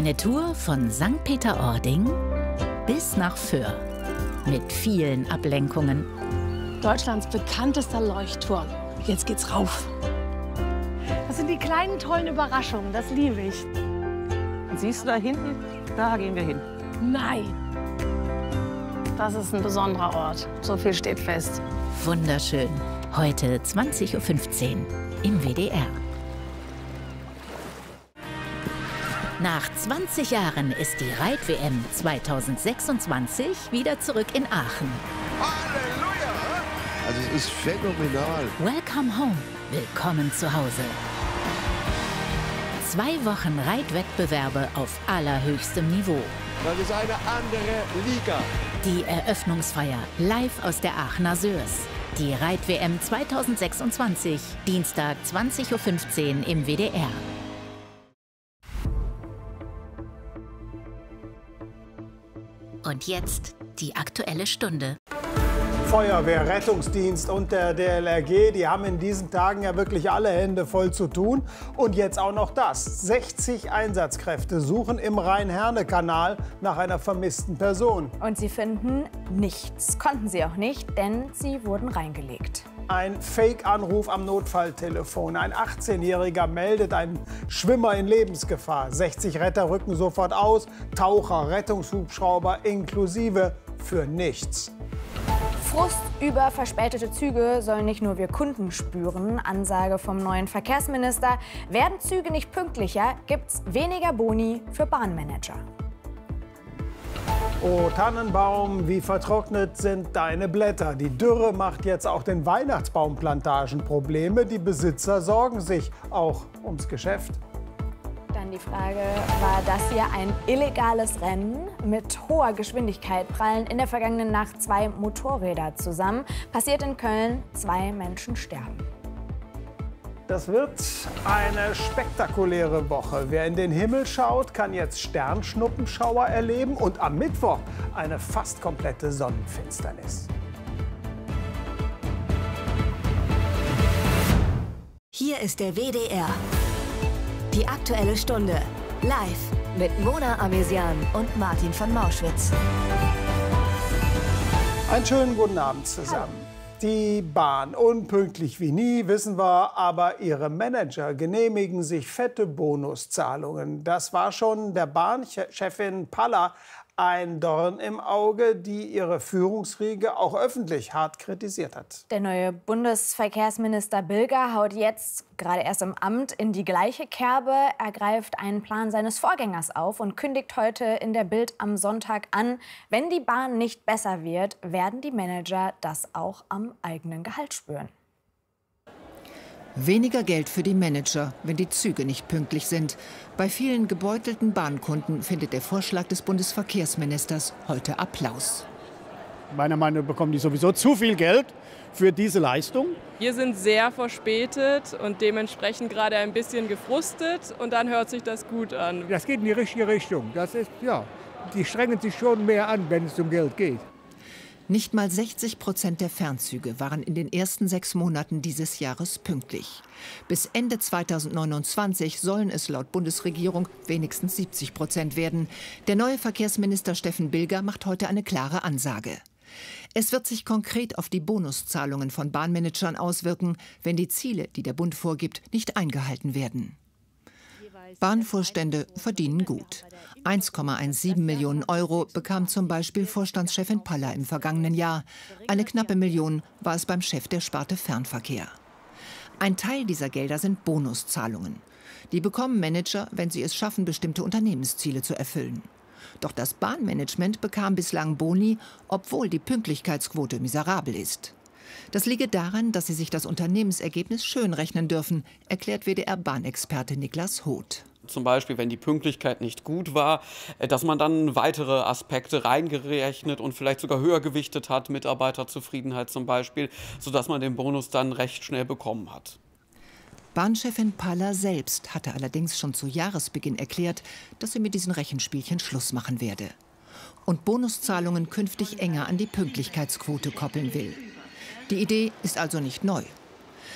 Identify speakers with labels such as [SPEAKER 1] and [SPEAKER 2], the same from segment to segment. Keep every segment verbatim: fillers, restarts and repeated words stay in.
[SPEAKER 1] Eine Tour von Sankt Peter-Ording bis nach Föhr. Mit vielen Ablenkungen.
[SPEAKER 2] Deutschlands bekanntester Leuchtturm. Jetzt geht's rauf. Das sind die kleinen, tollen Überraschungen. Das liebe ich.
[SPEAKER 3] Und siehst du da hinten? Da gehen wir hin.
[SPEAKER 2] Nein. Das ist ein besonderer Ort. So viel steht fest.
[SPEAKER 1] Wunderschön. Heute zwanzig Uhr fünfzehn im W D R. Nach zwanzig Jahren ist die Reit-W M zweitausendsechsundzwanzig wieder zurück in Aachen.
[SPEAKER 4] Halleluja! Also es ist phänomenal.
[SPEAKER 1] Welcome home. Willkommen zu Hause. Zwei Wochen Reitwettbewerbe auf allerhöchstem Niveau.
[SPEAKER 4] Das ist eine andere Liga.
[SPEAKER 1] Die Eröffnungsfeier live aus der Aachener Sörs. Die Reit-W M zweitausendsechsundzwanzig, Dienstag zwanzig Uhr fünfzehn im W D R. Und jetzt die Aktuelle Stunde.
[SPEAKER 5] Feuerwehr, Rettungsdienst und der D L R G, die haben in diesen Tagen ja wirklich alle Hände voll zu tun. Und jetzt auch noch das. sechzig Einsatzkräfte suchen im Rhein-Herne-Kanal nach einer vermissten Person.
[SPEAKER 6] Und sie finden nichts. Konnten sie auch nicht, denn sie wurden reingelegt.
[SPEAKER 5] Ein Fake-Anruf am Notfalltelefon. Ein achtzehnjähriger meldet einen Schwimmer in Lebensgefahr. sechzig Retter rücken sofort aus. Taucher, Rettungshubschrauber inklusive für nichts.
[SPEAKER 6] Frust über verspätete Züge sollen nicht nur wir Kunden spüren. Ansage vom neuen Verkehrsminister. Werden Züge nicht pünktlicher, gibt's weniger Boni für Bahnmanager.
[SPEAKER 5] Oh Tannenbaum, wie vertrocknet sind deine Blätter. Die Dürre macht jetzt auch den Weihnachtsbaumplantagen Probleme. Die Besitzer sorgen sich auch ums Geschäft.
[SPEAKER 6] Dann die Frage, war das hier ein illegales Rennen? Mit hoher Geschwindigkeit prallen in der vergangenen Nacht zwei Motorräder zusammen. Passiert in Köln, zwei Menschen sterben.
[SPEAKER 5] Das wird eine spektakuläre Woche. Wer in den Himmel schaut, kann jetzt Sternschnuppenschauer erleben und am Mittwoch eine fast komplette Sonnenfinsternis.
[SPEAKER 7] Hier ist der W D R. Die Aktuelle Stunde. Live mit Mona Amesian und Martin von Mauschwitz.
[SPEAKER 5] Einen schönen guten Abend zusammen. Die Bahn, unpünktlich wie nie, wissen wir, aber ihre Manager genehmigen sich fette Bonuszahlungen. Das war schon der Bahnchefin Paller ein Dorn im Auge, die ihre Führungsriege auch öffentlich hart kritisiert hat.
[SPEAKER 6] Der neue Bundesverkehrsminister Bilger haut jetzt, gerade erst im Amt, in die gleiche Kerbe. Er greift einen Plan seines Vorgängers auf und kündigt heute in der Bild am Sonntag an, wenn die Bahn nicht besser wird, werden die Manager das auch am eigenen Gehalt spüren.
[SPEAKER 8] Weniger Geld für die Manager, wenn die Züge nicht pünktlich sind. Bei vielen gebeutelten Bahnkunden findet der Vorschlag des Bundesverkehrsministers heute Applaus.
[SPEAKER 9] Meiner Meinung nach bekommen die sowieso zu viel Geld für diese Leistung.
[SPEAKER 10] Wir sind sehr verspätet und dementsprechend gerade ein bisschen gefrustet. Und dann hört sich das gut an.
[SPEAKER 9] Das geht in die richtige Richtung. Das ist, ja, die strengen sich schon mehr an, wenn es um Geld geht.
[SPEAKER 8] Nicht mal sechzig Prozent der Fernzüge waren in den ersten sechs Monaten dieses Jahres pünktlich. Bis Ende zweitausendneunundzwanzig sollen es laut Bundesregierung wenigstens siebzig Prozent werden. Der neue Verkehrsminister Steffen Bilger macht heute eine klare Ansage. Es wird sich konkret auf die Bonuszahlungen von Bahnmanagern auswirken, wenn die Ziele, die der Bund vorgibt, nicht eingehalten werden. Bahnvorstände verdienen gut. eins Komma siebzehn Millionen Euro bekam zum Beispiel Vorstandschefin Paller im vergangenen Jahr. Eine knappe Million war es beim Chef der Sparte Fernverkehr. Ein Teil dieser Gelder sind Bonuszahlungen. Die bekommen Manager, wenn sie es schaffen, bestimmte Unternehmensziele zu erfüllen. Doch das Bahnmanagement bekam bislang Boni, obwohl die Pünktlichkeitsquote miserabel ist. Das liege daran, dass sie sich das Unternehmensergebnis schönrechnen dürfen, erklärt W D R-Bahnexperte Niklas Hoth.
[SPEAKER 11] Zum Beispiel, wenn die Pünktlichkeit nicht gut war, dass man dann weitere Aspekte reingerechnet und vielleicht sogar höher gewichtet hat, Mitarbeiterzufriedenheit zum Beispiel, sodass man den Bonus dann recht schnell bekommen hat.
[SPEAKER 8] Bahnchefin Paller selbst hatte allerdings schon zu Jahresbeginn erklärt, dass sie mit diesen Rechenspielchen Schluss machen werde. Und Bonuszahlungen künftig enger an die Pünktlichkeitsquote koppeln will. Die Idee ist also nicht neu.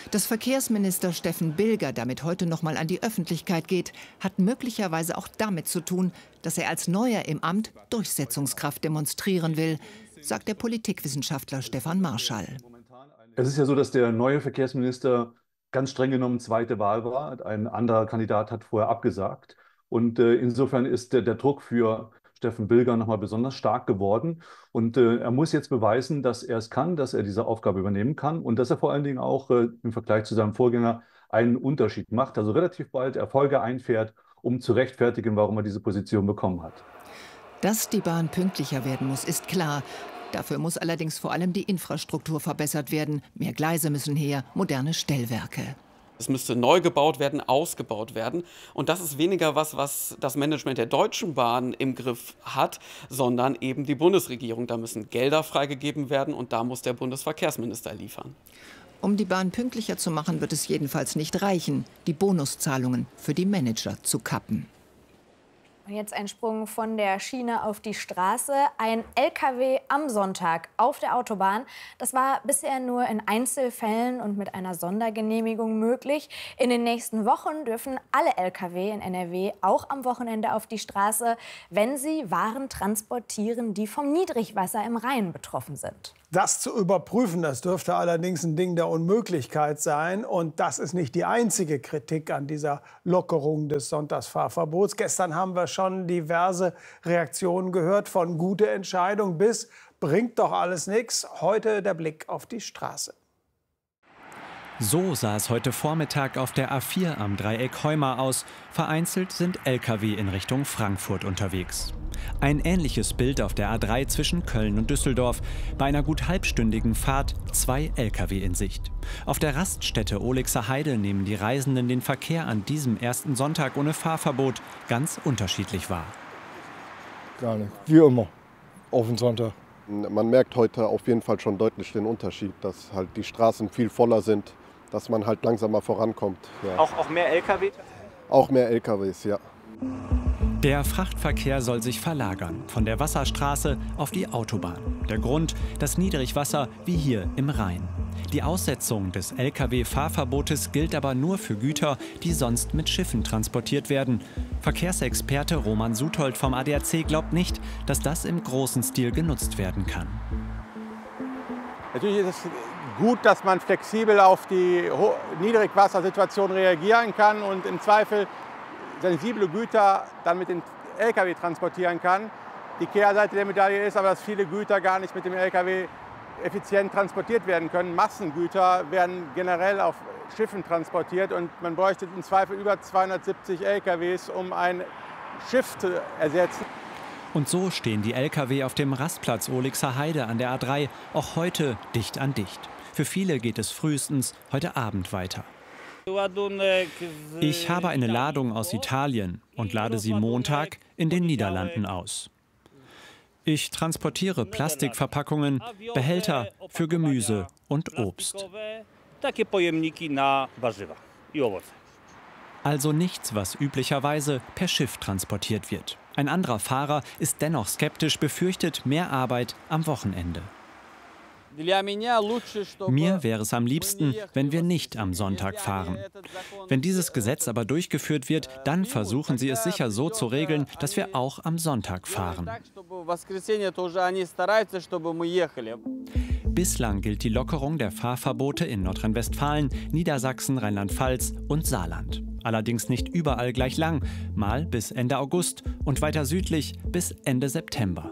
[SPEAKER 8] Dass Verkehrsminister Steffen Bilger damit heute noch mal an die Öffentlichkeit geht, hat möglicherweise auch damit zu tun, dass er als Neuer im Amt Durchsetzungskraft demonstrieren will, sagt der Politikwissenschaftler Stefan Marschall.
[SPEAKER 12] Es ist ja so, dass der neue Verkehrsminister ganz streng genommen zweite Wahl war. Ein anderer Kandidat hat vorher abgesagt. Und äh, insofern ist der, der Druck für Steffen Bilger noch mal besonders stark geworden. Und äh, er muss jetzt beweisen, dass er es kann, dass er diese Aufgabe übernehmen kann und dass er vor allen Dingen auch äh, im Vergleich zu seinem Vorgänger einen Unterschied macht, also relativ bald Erfolge einfährt, um zu rechtfertigen, warum er diese Position bekommen hat.
[SPEAKER 8] Dass die Bahn pünktlicher werden muss, ist klar. Dafür muss allerdings vor allem die Infrastruktur verbessert werden. Mehr Gleise müssen her, moderne Stellwerke.
[SPEAKER 11] Es müsste neu gebaut werden, ausgebaut werden. Und das ist weniger was, was das Management der Deutschen Bahn im Griff hat, sondern eben die Bundesregierung. Da müssen Gelder freigegeben werden und da muss der Bundesverkehrsminister liefern.
[SPEAKER 8] Um die Bahn pünktlicher zu machen, wird es jedenfalls nicht reichen, die Bonuszahlungen für die Manager zu kappen.
[SPEAKER 6] Und jetzt ein Sprung von der Schiene auf die Straße. Ein L K W am Sonntag auf der Autobahn. Das war bisher nur in Einzelfällen und mit einer Sondergenehmigung möglich. In den nächsten Wochen dürfen alle L K W in N R W auch am Wochenende auf die Straße, wenn sie Waren transportieren, die vom Niedrigwasser im Rhein betroffen sind.
[SPEAKER 5] Das zu überprüfen, das dürfte allerdings ein Ding der Unmöglichkeit sein. Und das ist nicht die einzige Kritik an dieser Lockerung des Sonntagsfahrverbots. Gestern haben wir schon diverse Reaktionen gehört, von gute Entscheidung bis bringt doch alles nichts. Heute der Blick auf die Straße.
[SPEAKER 13] So sah es heute Vormittag auf der A vier am Dreieck Heuma aus. Vereinzelt sind L K W in Richtung Frankfurt unterwegs. Ein ähnliches Bild auf der A drei zwischen Köln und Düsseldorf. Bei einer gut halbstündigen Fahrt zwei L K W in Sicht. Auf der Raststätte Olixer Heide nehmen die Reisenden den Verkehr an diesem ersten Sonntag ohne Fahrverbot ganz unterschiedlich wahr.
[SPEAKER 14] Gar nicht, wie immer, auf den Sonntag.
[SPEAKER 15] Man merkt heute auf jeden Fall schon deutlich den Unterschied, dass halt die Straßen viel voller sind, dass man halt langsamer vorankommt. Ja.
[SPEAKER 16] Auch, auch mehr L K W?
[SPEAKER 15] Auch mehr L K Ws, ja.
[SPEAKER 13] Der Frachtverkehr soll sich verlagern, von der Wasserstraße auf die Autobahn. Der Grund, das Niedrigwasser wie hier im Rhein. Die Aussetzung des L K W-Fahrverbotes gilt aber nur für Güter, die sonst mit Schiffen transportiert werden. Verkehrsexperte Roman Suthold vom A D A C glaubt nicht, dass das im großen Stil genutzt werden kann.
[SPEAKER 16] Natürlich ist es gut, dass man flexibel auf die Niedrigwassersituation reagieren kann und im Zweifel sensible Güter dann mit dem L K W transportieren kann. Die Kehrseite der Medaille ist aber, dass viele Güter gar nicht mit dem L K W effizient transportiert werden können. Massengüter werden generell auf Schiffen transportiert und man bräuchte im Zweifel über zweihundertsiebzig L K Ws, um ein Schiff zu ersetzen.
[SPEAKER 13] Und so stehen die L K W auf dem Rastplatz Olixer Heide an der A drei auch heute dicht an dicht. Für viele geht es frühestens heute Abend weiter. Ich habe eine Ladung aus Italien und lade sie Montag in den Niederlanden aus. Ich transportiere Plastikverpackungen, Behälter für Gemüse und Obst. Also nichts, was üblicherweise per Schiff transportiert wird. Ein anderer Fahrer ist dennoch skeptisch, befürchtet mehr Arbeit am Wochenende. Mir wäre es am liebsten, wenn wir nicht am Sonntag fahren. Wenn dieses Gesetz aber durchgeführt wird, dann versuchen sie es sicher so zu regeln, dass wir auch am Sonntag fahren. Bislang gilt die Lockerung der Fahrverbote in Nordrhein-Westfalen, Niedersachsen, Rheinland-Pfalz und Saarland. Allerdings nicht überall gleich lang, mal bis Ende August und weiter südlich bis Ende September.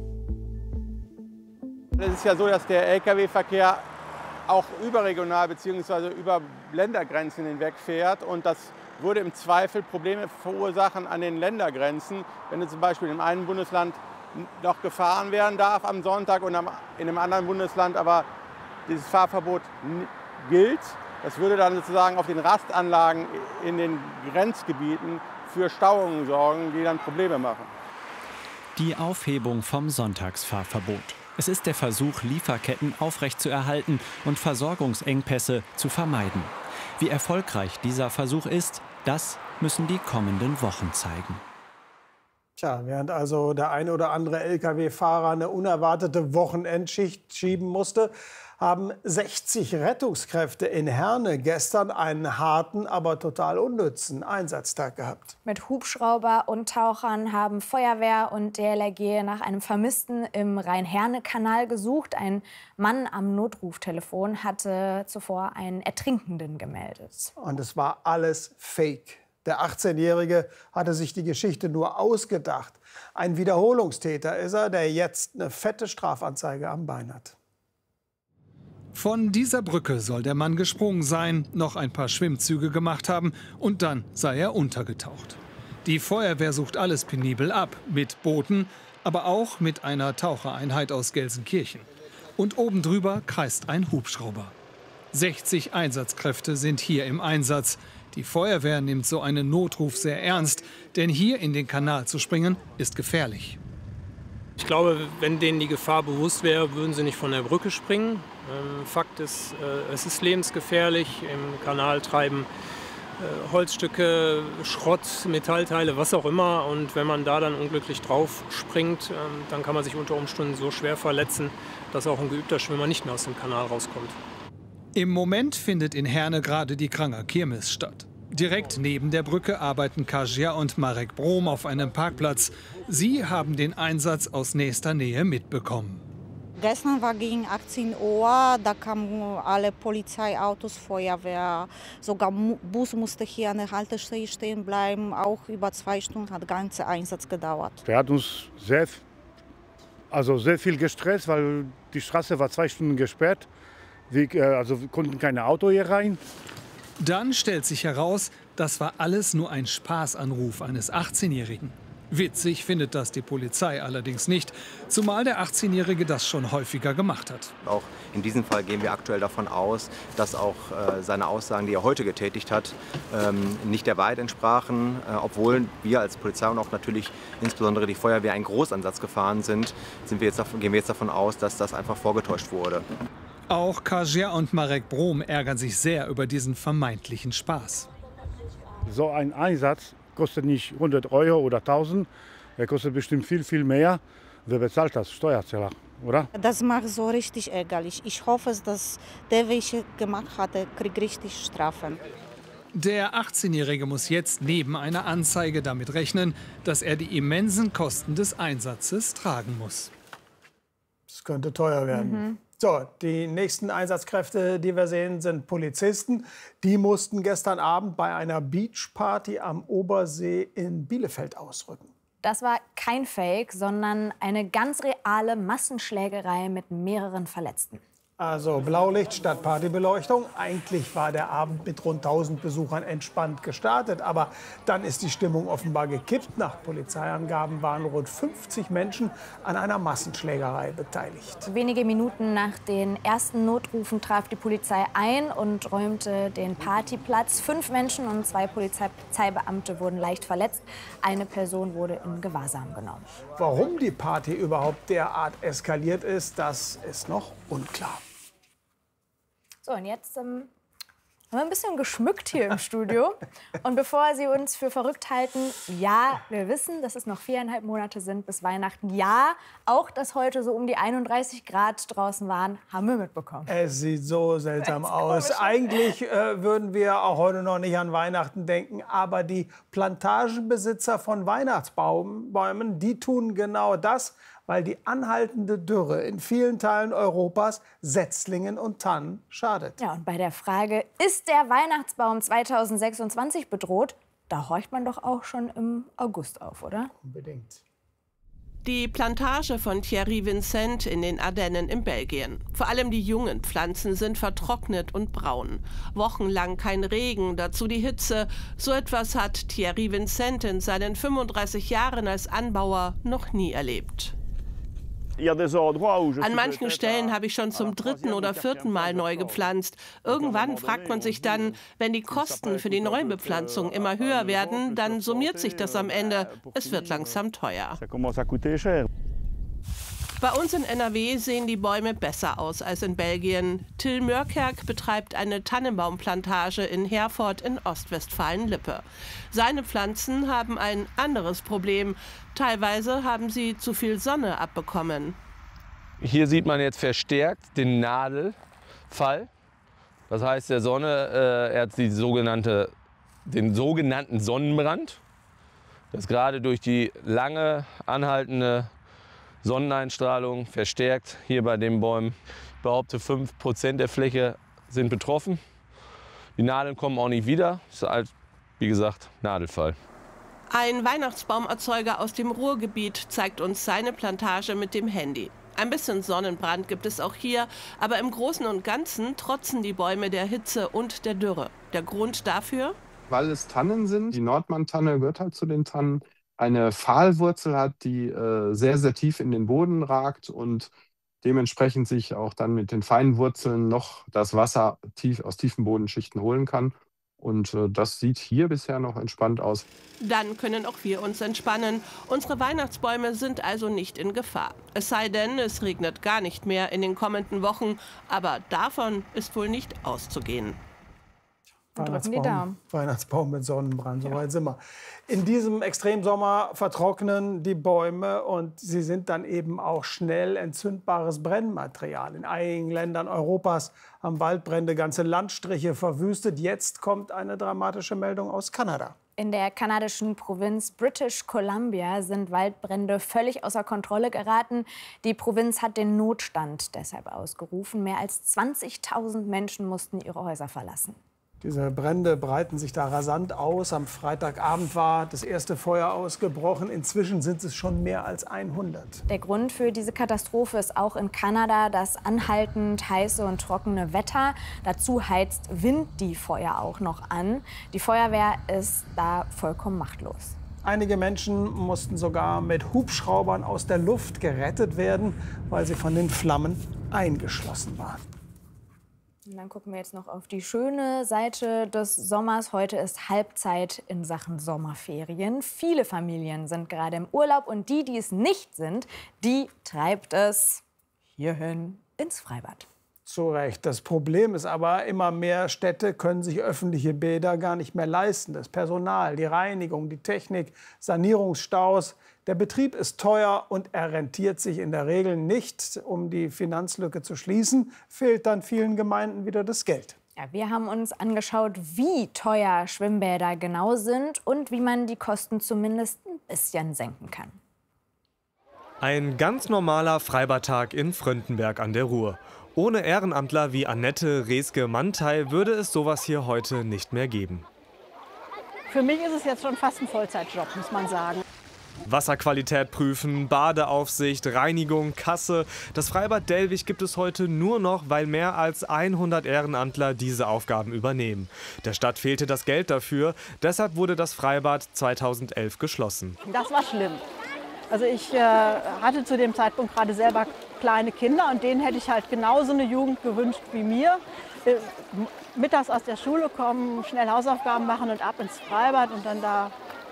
[SPEAKER 16] Es ist ja so, dass der L K W-Verkehr auch überregional bzw. über Ländergrenzen hinweg fährt. Und das würde im Zweifel Probleme verursachen an den Ländergrenzen. Wenn zum Beispiel in einem Bundesland noch gefahren werden darf am Sonntag und in einem anderen Bundesland aber dieses Fahrverbot gilt. Das würde dann sozusagen auf den Rastanlagen in den Grenzgebieten für Stauungen sorgen, die dann Probleme machen.
[SPEAKER 13] Die Aufhebung vom Sonntagsfahrverbot. Es ist der Versuch, Lieferketten aufrechtzuerhalten und Versorgungsengpässe zu vermeiden. Wie erfolgreich dieser Versuch ist, das müssen die kommenden Wochen zeigen.
[SPEAKER 5] Tja, während also der eine oder andere L K W-Fahrer eine unerwartete Wochenendschicht schieben musste, haben sechzig Rettungskräfte in Herne gestern einen harten, aber total unnützen Einsatztag gehabt.
[SPEAKER 6] Mit Hubschrauber und Tauchern haben Feuerwehr und D L R G nach einem Vermissten im Rhein-Herne-Kanal gesucht. Ein Mann am Notruftelefon hatte zuvor einen Ertrinkenden gemeldet.
[SPEAKER 5] Und es war alles Fake. Der achtzehnjährige hatte sich die Geschichte nur ausgedacht. Ein Wiederholungstäter ist er, der jetzt eine fette Strafanzeige am Bein hat.
[SPEAKER 17] Von dieser Brücke soll der Mann gesprungen sein, noch ein paar Schwimmzüge gemacht haben und dann sei er untergetaucht. Die Feuerwehr sucht alles penibel ab, mit Booten, aber auch mit einer Tauchereinheit aus Gelsenkirchen. Und oben drüber kreist ein Hubschrauber. sechzig Einsatzkräfte sind hier im Einsatz. Die Feuerwehr nimmt so einen Notruf sehr ernst, denn hier in den Kanal zu springen, ist gefährlich.
[SPEAKER 18] Ich glaube, wenn denen die Gefahr bewusst wäre, würden sie nicht von der Brücke springen. Ähm, Fakt ist, äh, es ist lebensgefährlich. Im Kanal treiben äh, Holzstücke, Schrott, Metallteile, was auch immer. Und wenn man da dann unglücklich drauf springt, ähm, dann kann man sich unter Umständen so schwer verletzen, dass auch ein geübter Schwimmer nicht mehr aus dem Kanal rauskommt.
[SPEAKER 17] Im Moment findet in Herne gerade die Kranger Kirmes statt. Direkt neben der Brücke arbeiten Kasia und Marek Brom auf einem Parkplatz. Sie haben den Einsatz aus nächster Nähe mitbekommen.
[SPEAKER 19] Gestern war gegen achtzehn Uhr, da kamen alle Polizeiautos, Feuerwehr, sogar Bus musste hier an der Haltestelle stehen bleiben. Auch über zwei Stunden hat der ganze Einsatz gedauert.
[SPEAKER 20] Der hat uns sehr, also sehr viel gestresst, weil die Straße war zwei Stunden gesperrt. Wir, also wir konnten kein Auto hier rein.
[SPEAKER 17] Dann stellt sich heraus, das war alles nur ein Spaßanruf eines achtzehnjährigen. Witzig findet das die Polizei allerdings nicht, zumal der achtzehnjährige das schon häufiger gemacht hat.
[SPEAKER 21] Auch in diesem Fall gehen wir aktuell davon aus, dass auch äh, seine Aussagen, die er heute getätigt hat, ähm, nicht der Wahrheit entsprachen. Äh, obwohl wir als Polizei und auch natürlich insbesondere die Feuerwehr einen Großansatz gefahren sind, sind wir jetzt, gehen wir jetzt davon aus, dass das einfach vorgetäuscht wurde.
[SPEAKER 17] Auch Kasia und Marek Brom ärgern sich sehr über diesen vermeintlichen Spaß.
[SPEAKER 20] So ein Einsatz kostet nicht hundert Euro oder tausend, er kostet bestimmt viel, viel mehr. Wer bezahlt das? Steuerzahler, oder?
[SPEAKER 19] Das macht so richtig ärgerlich. Ich hoffe, dass der, welcher gemacht hat, kriegt richtig Strafen.
[SPEAKER 17] Der achtzehnjährige muss jetzt neben einer Anzeige damit rechnen, dass er die immensen Kosten des Einsatzes tragen muss.
[SPEAKER 5] Das könnte teuer werden. Mhm. So, die nächsten Einsatzkräfte, die wir sehen, sind Polizisten. Die mussten gestern Abend bei einer Beachparty am Obersee in Bielefeld ausrücken.
[SPEAKER 6] Das war kein Fake, sondern eine ganz reale Massenschlägerei mit mehreren Verletzten.
[SPEAKER 5] Also Blaulicht statt Partybeleuchtung. Eigentlich war der Abend mit rund tausend Besuchern entspannt gestartet. Aber dann ist die Stimmung offenbar gekippt. Nach Polizeiangaben waren rund fünfzig Menschen an einer Massenschlägerei beteiligt.
[SPEAKER 6] Wenige Minuten nach den ersten Notrufen traf die Polizei ein und räumte den Partyplatz. Fünf Menschen und zwei Polizeibeamte wurden leicht verletzt. Eine Person wurde in Gewahrsam genommen.
[SPEAKER 5] Warum die Party überhaupt derart eskaliert ist, das ist noch unklar.
[SPEAKER 6] So, und jetzt ähm, haben wir ein bisschen geschmückt hier im Studio. Und bevor Sie uns für verrückt halten, ja, wir wissen, dass es noch viereinhalb Monate sind bis Weihnachten. Ja, auch, dass heute so um die einunddreißig Grad draußen waren, haben wir mitbekommen.
[SPEAKER 5] Es sieht so seltsam aus. Eigentlich äh, würden wir auch heute noch nicht an Weihnachten denken. Aber die Plantagenbesitzer von Weihnachtsbäumen, die tun genau das, weil die anhaltende Dürre in vielen Teilen Europas Setzlingen und Tannen schadet.
[SPEAKER 6] Ja, und bei der Frage, ist der Weihnachtsbaum zweitausendsechsundzwanzig bedroht, da horcht man doch auch schon im August auf, oder?
[SPEAKER 5] Unbedingt.
[SPEAKER 22] Die Plantage von Thierry Vincent in den Ardennen in Belgien. Vor allem die jungen Pflanzen sind vertrocknet und braun. Wochenlang kein Regen, dazu die Hitze. So etwas hat Thierry Vincent in seinen fünfunddreißig Jahren als Anbauer noch nie erlebt. An manchen Stellen habe ich schon zum dritten oder vierten Mal neu gepflanzt. Irgendwann fragt man sich dann, wenn die Kosten für die Neubepflanzung immer höher werden, dann summiert sich das am Ende. Es wird langsam teuer. Bei uns in N R W sehen die Bäume besser aus als in Belgien. Till Mörkerk betreibt eine Tannenbaumplantage in Herford in Ostwestfalen-Lippe. Seine Pflanzen haben ein anderes Problem. Teilweise haben sie zu viel Sonne abbekommen.
[SPEAKER 2] Hier sieht man jetzt verstärkt den Nadelfall. Das heißt, der Sonne, äh, er hat die sogenannte, den sogenannten Sonnenbrand. Das gerade durch die lange anhaltende Sonneneinstrahlung verstärkt hier bei den Bäumen. Ich behaupte, fünf Prozent der Fläche sind betroffen. Die Nadeln kommen auch nicht wieder. Das ist halt, wie gesagt, Nadelfall.
[SPEAKER 22] Ein Weihnachtsbaumerzeuger aus dem Ruhrgebiet zeigt uns seine Plantage mit dem Handy. Ein bisschen Sonnenbrand gibt es auch hier, aber im Großen und Ganzen trotzen die Bäume der Hitze und der Dürre. Der Grund dafür?
[SPEAKER 3] Weil es Tannen sind. Die Nordmann-Tanne gehört halt zu den Tannen. Eine Pfahlwurzel hat, die äh, sehr, sehr tief in den Boden ragt und dementsprechend sich auch dann mit den feinen Wurzeln noch das Wasser tief, aus tiefen Bodenschichten holen kann. Und äh, das sieht hier bisher noch entspannt aus.
[SPEAKER 22] Dann können auch wir uns entspannen. Unsere Weihnachtsbäume sind also nicht in Gefahr. Es sei denn, es regnet gar nicht mehr in den kommenden Wochen. Aber davon ist wohl nicht auszugehen.
[SPEAKER 6] Drücken die Daumen.
[SPEAKER 5] Weihnachtsbaum mit Sonnenbrand, so weit sind wir. In diesem Extremsommer vertrocknen die Bäume und sie sind dann eben auch schnell entzündbares Brennmaterial. In einigen Ländern Europas haben Waldbrände ganze Landstriche verwüstet. Jetzt kommt eine dramatische Meldung aus Kanada.
[SPEAKER 6] In der kanadischen Provinz British Columbia sind Waldbrände völlig außer Kontrolle geraten. Die Provinz hat den Notstand deshalb ausgerufen. Mehr als zwanzigtausend Menschen mussten ihre Häuser verlassen.
[SPEAKER 5] Diese Brände breiten sich da rasant aus. Am Freitagabend war das erste Feuer ausgebrochen. Inzwischen sind es schon mehr als hundert.
[SPEAKER 6] Der Grund für diese Katastrophe ist auch in Kanada das anhaltend heiße und trockene Wetter. Dazu heizt Wind die Feuer auch noch an. Die Feuerwehr ist da vollkommen machtlos.
[SPEAKER 5] Einige Menschen mussten sogar mit Hubschraubern aus der Luft gerettet werden, weil sie von den Flammen eingeschlossen waren.
[SPEAKER 6] Und dann gucken wir jetzt noch auf die schöne Seite des Sommers. Heute ist Halbzeit in Sachen Sommerferien. Viele Familien sind gerade im Urlaub und die, die es nicht sind, die treibt es hierhin ins Freibad.
[SPEAKER 5] Zu Recht. Das Problem ist aber, immer mehr Städte können sich öffentliche Bäder gar nicht mehr leisten. Das Personal, die Reinigung, die Technik, Sanierungsstaus. Der Betrieb ist teuer und er rentiert sich in der Regel nicht. Um die Finanzlücke zu schließen, fehlt dann vielen Gemeinden wieder das Geld.
[SPEAKER 6] Ja, wir haben uns angeschaut, wie teuer Schwimmbäder genau sind und wie man die Kosten zumindest ein bisschen senken kann.
[SPEAKER 23] Ein ganz normaler Freibadtag in Fröndenberg an der Ruhr. Ohne Ehrenamtler wie Annette Reske-Mantei würde es sowas hier heute nicht mehr geben.
[SPEAKER 24] Für mich ist es jetzt schon fast ein Vollzeitjob, muss man sagen.
[SPEAKER 23] Wasserqualität prüfen, Badeaufsicht, Reinigung, Kasse. Das Freibad Dellwig gibt es heute nur noch, weil mehr als hundert Ehrenamtler diese Aufgaben übernehmen. Der Stadt fehlte das Geld dafür, deshalb wurde das Freibad zweitausendelf geschlossen.
[SPEAKER 24] Das war schlimm. Also ich äh, hatte zu dem Zeitpunkt gerade selber kleine Kinder und denen hätte ich halt genauso eine Jugend gewünscht wie mir. Äh, mittags aus der Schule kommen, schnell Hausaufgaben machen und ab ins Freibad und dann da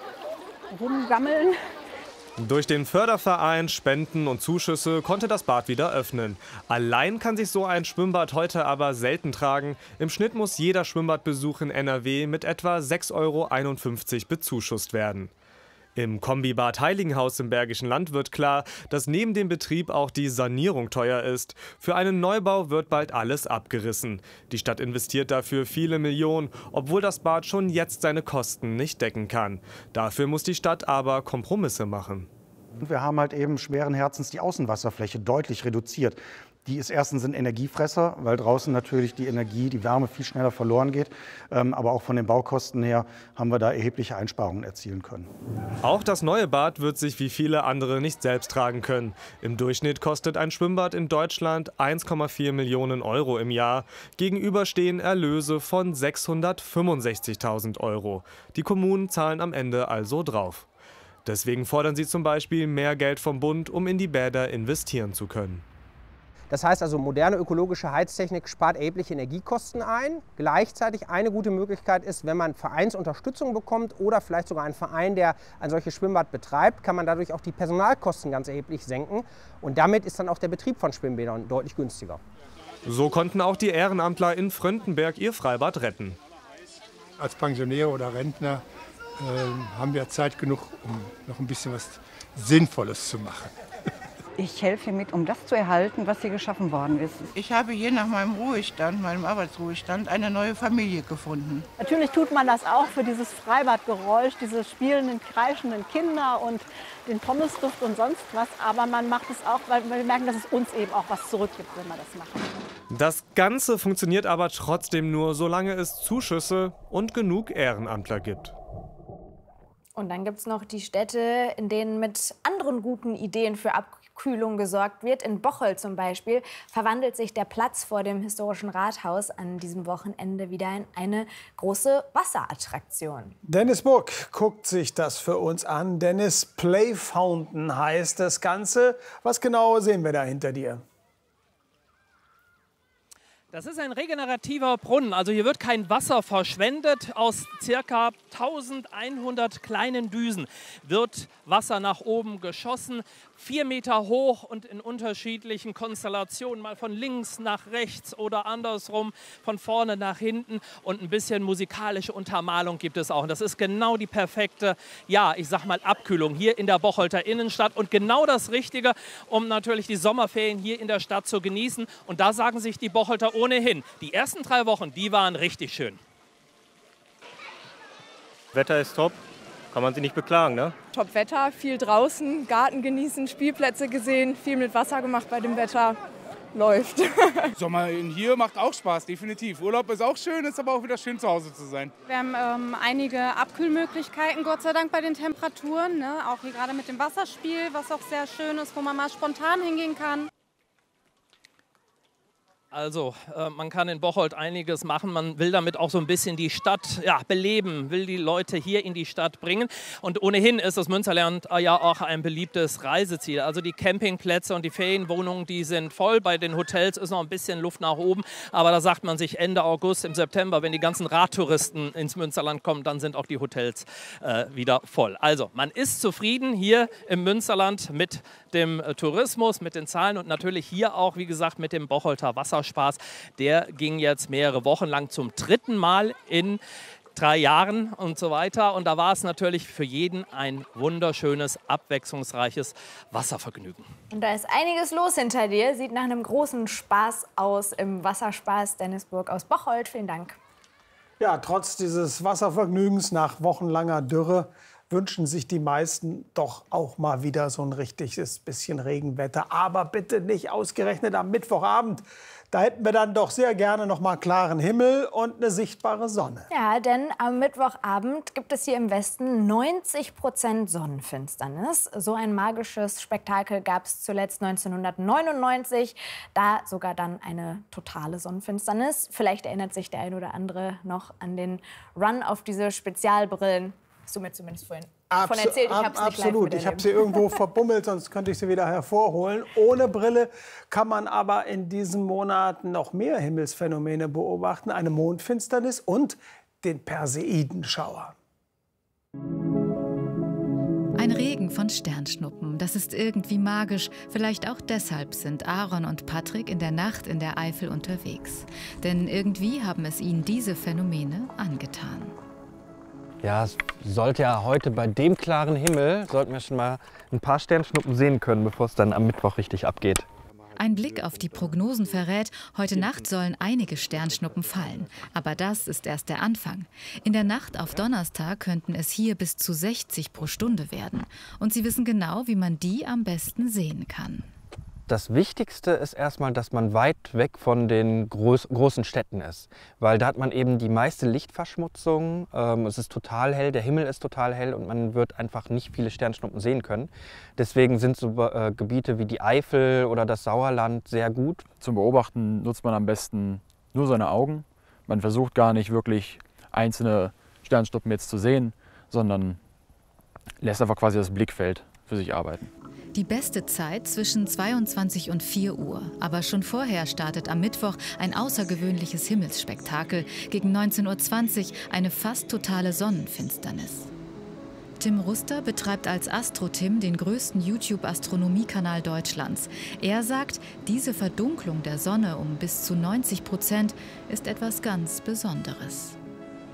[SPEAKER 24] rumgammeln.
[SPEAKER 23] Durch den Förderverein, Spenden und Zuschüsse konnte das Bad wieder öffnen. Allein kann sich so ein Schwimmbad heute aber selten tragen. Im Schnitt muss jeder Schwimmbadbesuch in N R W mit etwa sechs Euro einundfünfzig bezuschusst werden. Im Kombibad Heiligenhaus im Bergischen Land wird klar, dass neben dem Betrieb auch die Sanierung teuer ist. Für einen Neubau wird bald alles abgerissen. Die Stadt investiert dafür viele Millionen, obwohl das Bad schon jetzt seine Kosten nicht decken kann. Dafür muss die Stadt aber Kompromisse machen.
[SPEAKER 25] Wir haben halt eben schweren Herzens die Außenwasserfläche deutlich reduziert. Die ist erstens ein Energiefresser, weil draußen natürlich die Energie, die Wärme viel schneller verloren geht. Ähm, aber auch von den Baukosten her haben wir da erhebliche Einsparungen erzielen können.
[SPEAKER 23] Auch das neue Bad wird sich wie viele andere nicht selbst tragen können. Im Durchschnitt kostet ein Schwimmbad in Deutschland eins Komma vier Millionen Euro im Jahr. Gegenüber stehen Erlöse von sechshundertfünfundsechzigtausend Euro. Die Kommunen zahlen am Ende also drauf. Deswegen fordern sie zum Beispiel mehr Geld vom Bund, um in die Bäder investieren zu können.
[SPEAKER 26] Das heißt also, moderne ökologische Heiztechnik spart erhebliche Energiekosten ein. Gleichzeitig eine gute Möglichkeit ist, wenn man Vereinsunterstützung bekommt oder vielleicht sogar ein Verein, der ein solches Schwimmbad betreibt, kann man dadurch auch die Personalkosten ganz erheblich senken. Und damit ist dann auch der Betrieb von Schwimmbädern deutlich günstiger.
[SPEAKER 23] So konnten auch die Ehrenamtler in Fröndenberg ihr Freibad retten.
[SPEAKER 27] Als Pensionäre oder Rentner äh, haben wir Zeit genug, um noch ein bisschen was Sinnvolles zu machen.
[SPEAKER 1] ich helfe mit, um das zu erhalten, was hier geschaffen worden ist.
[SPEAKER 4] Ich habe hier nach meinem Ruhestand, meinem Arbeitsruhestand, eine neue Familie gefunden.
[SPEAKER 24] Natürlich tut man das auch für dieses Freibadgeräusch, diese spielenden, kreischenden Kinder und den Pommesduft und sonst was. Aber man macht es auch, weil wir merken, dass es uns eben auch was zurückgibt, wenn wir das machen.
[SPEAKER 23] Das Ganze funktioniert aber trotzdem nur, solange es Zuschüsse und genug Ehrenamtler gibt.
[SPEAKER 6] Und dann gibt es noch die Städte, in denen mit anderen guten Ideen für Abkühlung gesorgt wird. In Bocholt zum Beispiel verwandelt sich der Platz vor dem historischen Rathaus an diesem Wochenende wieder in eine große Wasserattraktion.
[SPEAKER 5] Dennis Burg guckt sich das für uns an. Dennis, Play Fountain heißt das Ganze. Was genau sehen wir da hinter dir?
[SPEAKER 7] Das ist ein regenerativer Brunnen, also hier wird kein Wasser verschwendet. Aus ca. eintausendeinhundert kleinen Düsen wird Wasser nach oben geschossen, vier Meter hoch und in unterschiedlichen Konstellationen, mal von links nach rechts oder andersrum, von vorne nach hinten, und ein bisschen musikalische Untermalung gibt es auch. Und das ist genau die perfekte, ja, ich sag mal, Abkühlung hier in der Bocholter Innenstadt und genau das Richtige, um natürlich die Sommerferien hier in der Stadt zu genießen. Und da sagen sich die Bocholter ohnehin, die ersten drei Wochen, die waren richtig schön.
[SPEAKER 9] Wetter ist top, kann man sich nicht beklagen, ne?
[SPEAKER 10] Top Wetter, viel draußen, Garten genießen, Spielplätze gesehen, viel mit Wasser gemacht bei dem Wetter. Läuft.
[SPEAKER 11] Sommer hier macht auch Spaß, definitiv. Urlaub ist auch schön, ist aber auch wieder schön, zu Hause zu sein.
[SPEAKER 12] Wir haben ähm, einige Abkühlmöglichkeiten, Gott sei Dank, bei den Temperaturen. Ne? Auch hier gerade mit dem Wasserspiel, was auch sehr schön ist, wo man mal spontan hingehen kann.
[SPEAKER 7] Also, äh, man kann in Bocholt einiges machen. Man will damit auch so ein bisschen die Stadt ja, beleben, will die Leute hier in die Stadt bringen. Und ohnehin ist das Münsterland äh, ja auch ein beliebtes Reiseziel. Also die Campingplätze und die Ferienwohnungen, die sind voll. Bei den Hotels ist noch ein bisschen Luft nach oben. Aber da sagt man sich Ende August, im September, wenn die ganzen Radtouristen ins Münsterland kommen, dann sind auch die Hotels äh, wieder voll. Also, man ist zufrieden hier im Münsterland mit dem äh, Tourismus, mit den Zahlen und natürlich hier auch, wie gesagt, mit dem Bocholter Wasser. Spaß. Der ging jetzt mehrere Wochen lang zum dritten Mal in drei Jahren und so weiter. Und da war es natürlich für jeden ein wunderschönes, abwechslungsreiches Wasservergnügen.
[SPEAKER 6] Und da ist einiges los hinter dir. Sieht nach einem großen Spaß aus im Wasserspaß. Dennis Burg aus Bocholt, vielen Dank.
[SPEAKER 5] Ja, trotz dieses Wasservergnügens nach wochenlanger Dürre wünschen sich die meisten doch auch mal wieder so ein richtiges bisschen Regenwetter. Aber bitte nicht ausgerechnet am Mittwochabend. Da hätten wir dann doch sehr gerne noch mal klaren Himmel und eine sichtbare Sonne.
[SPEAKER 6] Ja, denn am Mittwochabend gibt es hier im Westen neunzig Prozent Sonnenfinsternis. So ein magisches Spektakel gab es zuletzt neunzehnhundertneunundneunzig. Da sogar dann eine totale Sonnenfinsternis. Vielleicht erinnert sich der ein oder andere noch an den Run auf diese Spezialbrillen. Hast du mir zumindest vorhin davon erzählt, ich habe es nicht live
[SPEAKER 5] Absolut, ich habe sie irgendwo verbummelt, sonst könnte ich sie wieder hervorholen. Ohne Brille kann man aber in diesen Monaten noch mehr Himmelsphänomene beobachten. Eine Mondfinsternis und den Perseidenschauer.
[SPEAKER 28] Ein Regen von Sternschnuppen, das ist irgendwie magisch. Vielleicht auch deshalb sind Aaron und Patrick in der Nacht in der Eifel unterwegs. Denn irgendwie haben es ihnen diese Phänomene angetan.
[SPEAKER 29] Ja, es sollte ja heute bei dem klaren Himmel, sollten wir schon mal ein paar Sternschnuppen sehen können, bevor es dann am Mittwoch richtig abgeht.
[SPEAKER 28] Ein Blick auf die Prognosen verrät, heute Nacht sollen einige Sternschnuppen fallen. Aber das ist erst der Anfang. In der Nacht auf Donnerstag könnten es hier bis zu sechzig pro Stunde werden. Und sie wissen genau, wie man die am besten sehen kann.
[SPEAKER 29] Das Wichtigste ist erstmal, dass man weit weg von den groß, großen Städten ist. Weil da hat man eben die meiste Lichtverschmutzung. Ähm, es ist total hell, der Himmel ist total hell und man wird einfach nicht viele Sternschnuppen sehen können. Deswegen sind so äh, Gebiete wie die Eifel oder das Sauerland sehr gut.
[SPEAKER 30] Zum Beobachten nutzt man am besten nur seine Augen. Man versucht gar nicht wirklich einzelne Sternschnuppen jetzt zu sehen, sondern lässt einfach quasi das Blickfeld für sich arbeiten.
[SPEAKER 28] Die beste Zeit zwischen zweiundzwanzig und vier Uhr. Aber schon vorher startet am Mittwoch ein außergewöhnliches Himmelsspektakel. Gegen neunzehn Uhr zwanzig eine fast totale Sonnenfinsternis. Tim Ruster betreibt als AstroTim den größten YouTube-Astronomiekanal Deutschlands. Er sagt, diese Verdunklung der Sonne um bis zu neunzig Prozent ist etwas ganz Besonderes.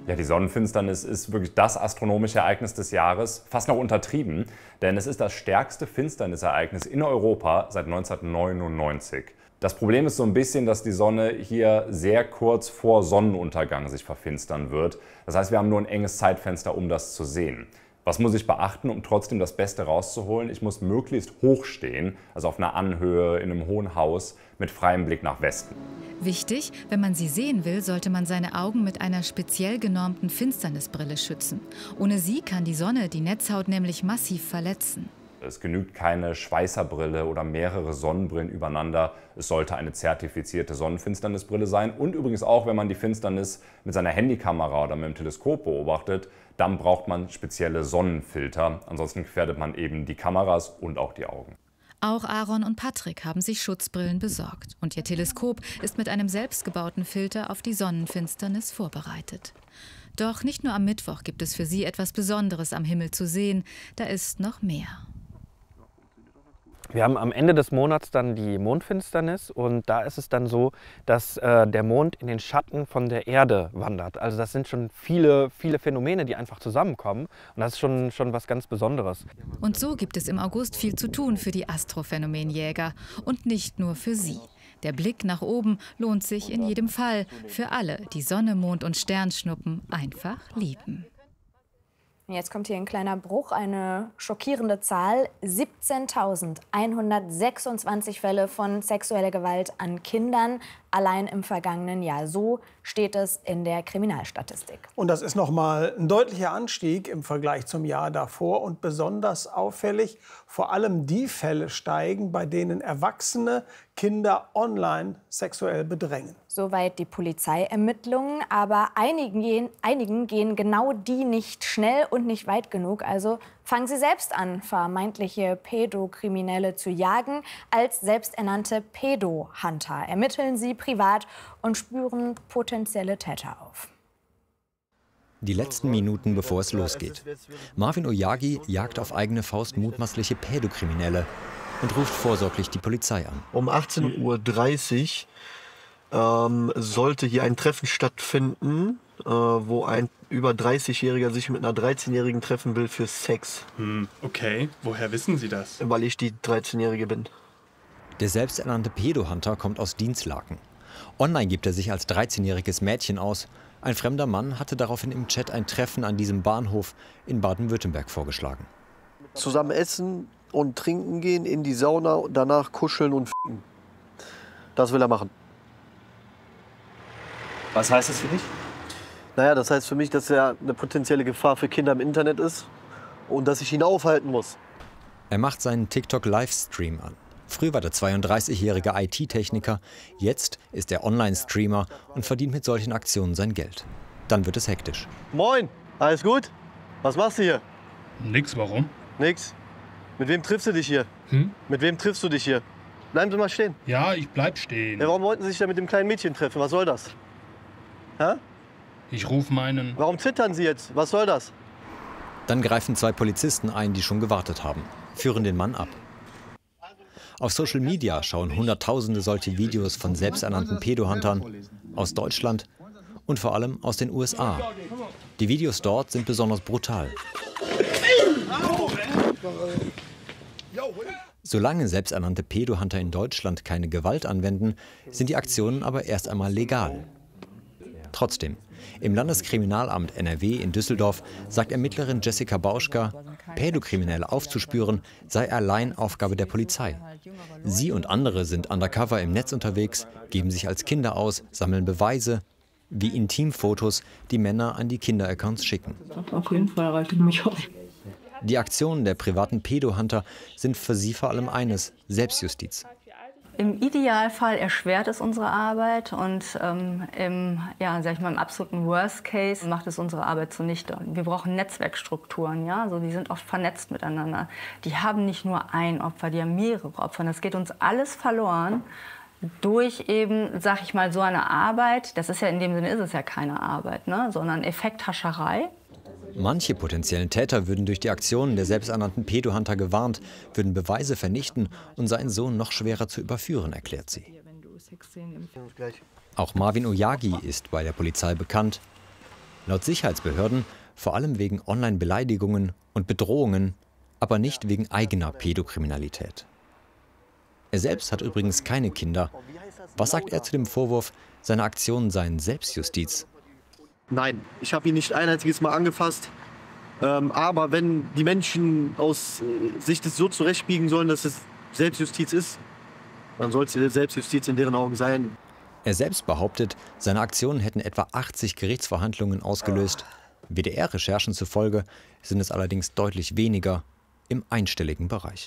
[SPEAKER 8] Ja, die Sonnenfinsternis ist wirklich das astronomische Ereignis des Jahres, fast noch untertrieben, denn es ist das stärkste Finsternisereignis in Europa seit neunzehnhundertneunundneunzig. Das Problem ist so ein bisschen, dass die Sonne hier sehr kurz vor Sonnenuntergang sich verfinstern wird. Das heißt, wir haben nur ein enges Zeitfenster, um das zu sehen. Was muss ich beachten, um trotzdem das Beste rauszuholen? Ich muss möglichst hoch stehen, also auf einer Anhöhe, in einem hohen Haus, mit freiem Blick nach Westen.
[SPEAKER 28] Wichtig, wenn man sie sehen will, sollte man seine Augen mit einer speziell genormten Finsternisbrille schützen. Ohne sie kann die Sonne die Netzhaut nämlich massiv verletzen.
[SPEAKER 8] Es genügt keine Schweißerbrille oder mehrere Sonnenbrillen übereinander. Es sollte eine zertifizierte Sonnenfinsternisbrille sein. Und übrigens auch, wenn man die Finsternis mit seiner Handykamera oder mit dem Teleskop beobachtet, dann braucht man spezielle Sonnenfilter. Ansonsten gefährdet man eben die Kameras und auch die Augen.
[SPEAKER 28] Auch Aaron und Patrick haben sich Schutzbrillen besorgt. Und ihr Teleskop ist mit einem selbstgebauten Filter auf die Sonnenfinsternis vorbereitet. Doch nicht nur am Mittwoch gibt es für sie etwas Besonderes am Himmel zu sehen. Da ist noch mehr.
[SPEAKER 29] Wir haben am Ende des Monats dann die Mondfinsternis und da ist es dann so, dass äh, der Mond in den Schatten von der Erde wandert. Also das sind schon viele, viele Phänomene, die einfach zusammenkommen und das ist schon, schon was ganz Besonderes.
[SPEAKER 28] Und so gibt es im August viel zu tun für die Astrophänomenjäger und nicht nur für sie. Der Blick nach oben lohnt sich in jedem Fall für alle, die Sonne, Mond und Sternschnuppen einfach lieben.
[SPEAKER 6] Jetzt kommt hier ein kleiner Bruch, eine schockierende Zahl. siebzehntausendeinhundertsechsundzwanzig Fälle von sexueller Gewalt an Kindern allein im vergangenen Jahr. So steht es in der Kriminalstatistik.
[SPEAKER 5] Und das ist noch mal ein deutlicher Anstieg im Vergleich zum Jahr davor. Und besonders auffällig, vor allem die Fälle steigen, bei denen Erwachsene Kinder online sexuell bedrängen.
[SPEAKER 6] Soweit die Polizeiermittlungen, aber einigen gehen, einigen gehen genau die nicht schnell und nicht weit genug. Also fangen sie selbst an, vermeintliche Pädokriminelle zu jagen. Als selbsternannte Pädo-Hunter ermitteln sie privat und spüren potenzielle Täter auf.
[SPEAKER 13] Die letzten Minuten, bevor es losgeht. Marvin Oyagi jagt auf eigene Faust mutmaßliche Pädokriminelle und ruft vorsorglich die Polizei an.
[SPEAKER 14] Um achtzehn Uhr dreißig ähm, sollte hier ein Treffen stattfinden, äh, wo ein über dreißigjähriger sich mit einer dreizehnjährigen treffen will für Sex.
[SPEAKER 15] Hm, okay, woher wissen Sie das?
[SPEAKER 14] Weil ich die dreizehnjährige bin.
[SPEAKER 13] Der selbsternannte Pädo-Hunter kommt aus Dinslaken. Online gibt er sich als dreizehnjähriges Mädchen aus. Ein fremder Mann hatte daraufhin im Chat ein Treffen an diesem Bahnhof in Baden-Württemberg vorgeschlagen.
[SPEAKER 14] Zusammen essen und trinken gehen, in die Sauna und danach kuscheln und f***en. Das will er machen.
[SPEAKER 15] Was heißt das für dich?
[SPEAKER 14] Naja, das heißt für mich, dass er eine potenzielle Gefahr für Kinder im Internet ist und dass ich ihn aufhalten muss.
[SPEAKER 13] Er macht seinen TikTok-Livestream an. Früher war der zweiunddreißigjährige I T-Techniker, jetzt ist er Online-Streamer und verdient mit solchen Aktionen sein Geld. Dann wird es hektisch.
[SPEAKER 14] Moin, alles gut? Was machst du hier?
[SPEAKER 15] Nix, warum?
[SPEAKER 14] Nix. Mit wem triffst du dich hier?
[SPEAKER 15] Hm?
[SPEAKER 14] Mit wem triffst du dich hier? Bleiben Sie mal stehen.
[SPEAKER 15] Ja, ich bleib stehen.
[SPEAKER 14] Ja, warum wollten Sie sich da mit dem kleinen Mädchen treffen? Was soll das? Hä?
[SPEAKER 15] Ich rufe meinen...
[SPEAKER 14] Warum zittern Sie jetzt? Was soll das?
[SPEAKER 13] Dann greifen zwei Polizisten ein, die schon gewartet haben, führen den Mann ab. Auf Social Media schauen Hunderttausende solche Videos von selbsternannten Pädo-Huntern aus Deutschland und vor allem aus den U S A. Die Videos dort sind besonders brutal. Solange selbsternannte Pädo-Hunter in Deutschland keine Gewalt anwenden, sind die Aktionen aber erst einmal legal. Trotzdem, im Landeskriminalamt N R W in Düsseldorf sagt Ermittlerin Jessica Bauschka, Pädokriminelle aufzuspüren sei allein Aufgabe der Polizei. Sie und andere sind undercover im Netz unterwegs, geben sich als Kinder aus, sammeln Beweise, wie Intimfotos, die Männer an die Kinderaccounts schicken.
[SPEAKER 16] Auf jeden Fall reicht mich auch.
[SPEAKER 13] Die Aktionen der privaten Pädo-Hunter sind für sie vor allem eines: Selbstjustiz.
[SPEAKER 16] Im Idealfall erschwert es unsere Arbeit und ähm, im, ja, sag ich mal, im absoluten Worst Case macht es unsere Arbeit zunichte. Wir brauchen Netzwerkstrukturen, ja, also die sind oft vernetzt miteinander. Die haben nicht nur ein Opfer, die haben mehrere Opfer. Das geht uns alles verloren durch eben, sag ich mal, so eine Arbeit. Das ist ja in dem Sinne ist es ja keine Arbeit, ne, sondern Effekthascherei.
[SPEAKER 13] Manche potenziellen Täter würden durch die Aktionen der selbsternannten Pädo-Hunter gewarnt, würden Beweise vernichten und seien so noch schwerer zu überführen, erklärt sie. Auch Marvin Oyagi ist bei der Polizei bekannt. Laut Sicherheitsbehörden vor allem wegen Online-Beleidigungen und Bedrohungen, aber nicht wegen eigener Pädokriminalität. Er selbst hat übrigens keine Kinder. Was sagt er zu dem Vorwurf, seine Aktionen seien Selbstjustiz?
[SPEAKER 14] Nein, ich habe ihn nicht ein einziges Mal angefasst. Ähm, aber wenn die Menschen aus äh, sich das so zurechtbiegen sollen, dass es Selbstjustiz ist, dann soll es Selbstjustiz in deren Augen sein.
[SPEAKER 13] Er selbst behauptet, seine Aktionen hätten etwa achtzig Gerichtsverhandlungen ausgelöst. W D R-Recherchen zufolge sind es allerdings deutlich weniger, im einstelligen Bereich.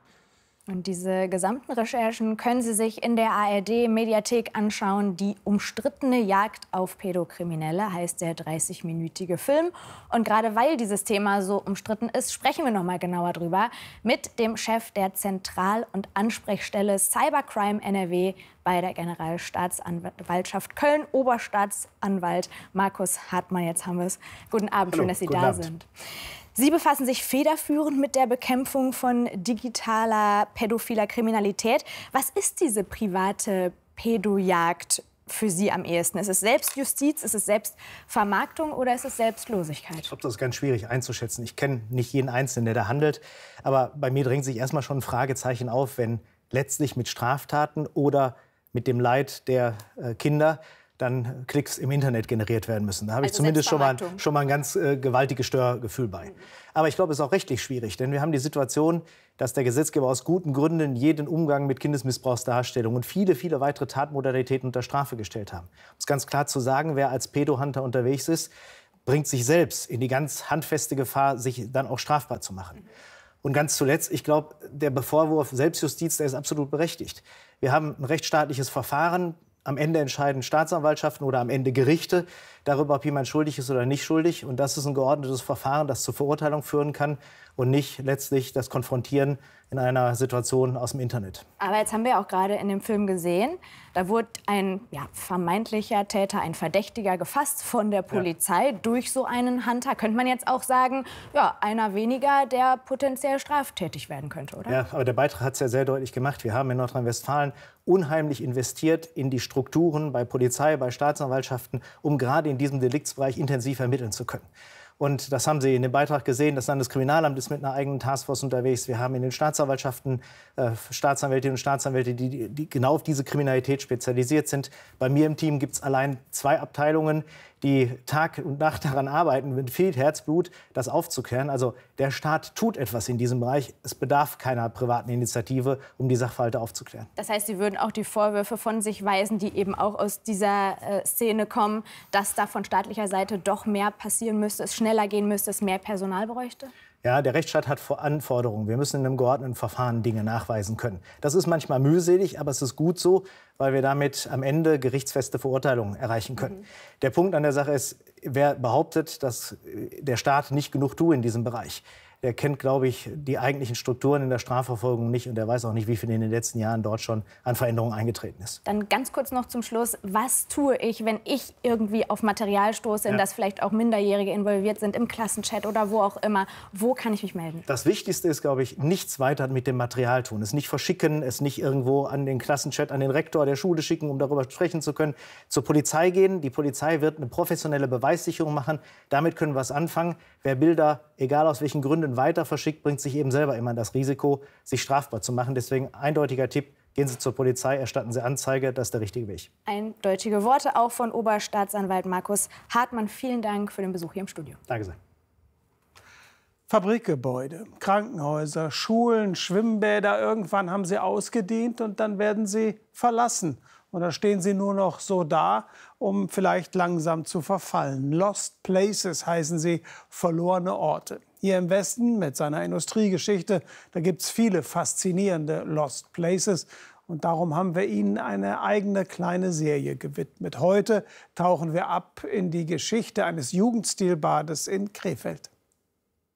[SPEAKER 6] Und diese gesamten Recherchen können Sie sich in der A R D-Mediathek anschauen. Die umstrittene Jagd auf Pädokriminelle heißt der dreißigminütige Film. Und gerade weil dieses Thema so umstritten ist, sprechen wir noch mal genauer drüber mit dem Chef der Zentral- und Ansprechstelle Cybercrime N R W bei der Generalstaatsanwaltschaft Köln, Oberstaatsanwalt Markus Hartmann. Jetzt haben wir es. Guten Abend,
[SPEAKER 2] Hallo,
[SPEAKER 6] schön, dass Sie
[SPEAKER 2] guten
[SPEAKER 6] da
[SPEAKER 2] Abend.
[SPEAKER 6] sind. Sie befassen sich federführend mit der Bekämpfung von digitaler pädophiler Kriminalität. Was ist diese private Pädojagd für Sie am ehesten? Ist es Selbstjustiz, ist es Selbstvermarktung oder ist es Selbstlosigkeit?
[SPEAKER 2] Ich glaube, das ist ganz schwierig einzuschätzen. Ich kenne nicht jeden Einzelnen, der da handelt. Aber bei mir drängt sich erstmal schon ein Fragezeichen auf, wenn letztlich mit Straftaten oder mit dem Leid der äh, Kinder dann Klicks im Internet generiert werden müssen. Da habe ich
[SPEAKER 6] Also
[SPEAKER 2] zumindest schon mal,
[SPEAKER 6] Selbstvermarktung.
[SPEAKER 2] schon mal ein ganz äh, gewaltiges Störgefühl bei. Aber ich glaube, es ist auch rechtlich schwierig, denn wir haben die Situation, dass der Gesetzgeber aus guten Gründen jeden Umgang mit Kindesmissbrauchsdarstellung und viele, viele weitere Tatmodalitäten unter Strafe gestellt haben. Um es ganz klar zu sagen, wer als Pädohunter unterwegs ist, bringt sich selbst in die ganz handfeste Gefahr, sich dann auch strafbar zu machen. Und ganz zuletzt, ich glaube, der Vorwurf Selbstjustiz, der ist absolut berechtigt. Wir haben ein rechtsstaatliches Verfahren. Am Ende entscheiden Staatsanwaltschaften oder am Ende Gerichte darüber, ob jemand schuldig ist oder nicht schuldig. Und das ist ein geordnetes Verfahren, das zur Verurteilung führen kann und nicht letztlich das Konfrontieren in einer Situation aus dem Internet.
[SPEAKER 6] Aber jetzt haben wir auch gerade in dem Film gesehen, da wurde ein ja, vermeintlicher Täter, ein Verdächtiger gefasst von der Polizei ja. durch so einen Hunter. Könnte man jetzt auch sagen, ja, einer weniger, der potenziell straftätig werden könnte, oder?
[SPEAKER 2] Ja, aber der Beitrag hat es ja sehr deutlich gemacht. Wir haben in Nordrhein-Westfalen unheimlich investiert in die Strukturen bei Polizei, bei Staatsanwaltschaften, um gerade in diesem Deliktsbereich intensiv ermitteln zu können. Und das haben Sie in dem Beitrag gesehen. Das Landeskriminalamt ist mit einer eigenen Taskforce unterwegs. Wir haben in den Staatsanwaltschaften äh, Staatsanwältinnen und Staatsanwälte, die, die genau auf diese Kriminalität spezialisiert sind. Bei mir im Team gibt es allein zwei Abteilungen, die Tag und Nacht daran arbeiten, mit viel Herzblut das aufzuklären. Also der Staat tut etwas in diesem Bereich. Es bedarf keiner privaten Initiative, um die Sachverhalte aufzuklären.
[SPEAKER 6] Das heißt, Sie würden auch die Vorwürfe von sich weisen, die eben auch aus dieser äh, Szene kommen, dass da von staatlicher Seite doch mehr passieren müsste, es schneller gehen müsste, es mehr Personal bräuchte?
[SPEAKER 2] Ja, der Rechtsstaat hat Anforderungen. Wir müssen in einem geordneten Verfahren Dinge nachweisen können. Das ist manchmal mühselig, aber es ist gut so, weil wir damit am Ende gerichtsfeste Verurteilungen erreichen können. Mhm. Der Punkt an der Sache ist, wer behauptet, dass der Staat nicht genug tue in diesem Bereich, der kennt, glaube ich, die eigentlichen Strukturen in der Strafverfolgung nicht und der weiß auch nicht, wie viel in den letzten Jahren dort schon an Veränderungen eingetreten ist.
[SPEAKER 6] Dann ganz kurz noch zum Schluss, was tue ich, wenn ich irgendwie auf Material stoße, in
[SPEAKER 2] Ja.
[SPEAKER 6] das vielleicht auch Minderjährige involviert sind, im Klassenchat oder wo auch immer? Wo kann ich mich melden?
[SPEAKER 2] Das Wichtigste ist, glaube ich, nichts weiter mit dem Material tun. Es nicht verschicken, es nicht irgendwo an den Klassenchat, an den Rektor der Schule schicken, um darüber sprechen zu können. Zur Polizei gehen. Die Polizei wird eine professionelle Beweissicherung machen. Damit können wir was anfangen. Wer Bilder, egal aus welchen Gründen, weiter verschickt, bringt sich eben selber immer das Risiko, sich strafbar zu machen. Deswegen eindeutiger Tipp, gehen Sie zur Polizei, erstatten Sie Anzeige, das ist der richtige Weg.
[SPEAKER 6] Eindeutige Worte auch von Oberstaatsanwalt Markus Hartmann. Vielen Dank für den Besuch hier im Studio.
[SPEAKER 2] Danke sehr.
[SPEAKER 5] Fabrikgebäude, Krankenhäuser, Schulen, Schwimmbäder, irgendwann haben sie ausgedient und dann werden sie verlassen. Und dann stehen sie nur noch so da, um vielleicht langsam zu verfallen. Lost Places heißen sie, verlorene Orte. Hier im Westen mit seiner Industriegeschichte, da gibt es viele faszinierende Lost Places. Und darum haben wir Ihnen eine eigene kleine Serie gewidmet. Heute tauchen wir ab in die Geschichte eines Jugendstilbades in Krefeld.